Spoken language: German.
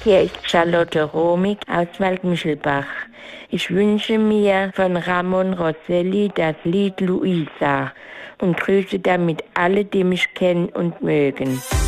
Hier ist Charlotte Romig aus Waldmischelbach. Ich wünsche mir von Ramon Rosselli das Lied Luisa und grüße damit alle, die mich kennen und mögen.